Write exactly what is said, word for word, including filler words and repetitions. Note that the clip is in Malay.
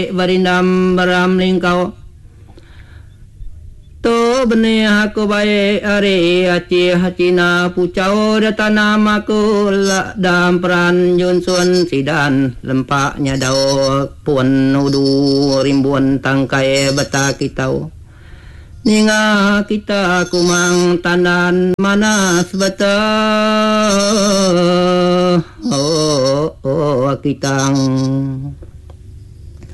Barindam baram lingkau to bene aku baik are aci hacina pucau datanam aku dam peran jun sun sidan lempaknya dau puan udu rimbun tangkai bata kitau ninga kita kumang tandan mana sebata oh oh kitang